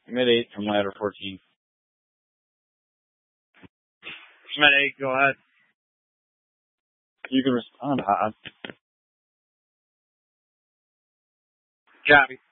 Mid-8 from ladder 14. Mid-8, go ahead. You can respond, Hod. Copy.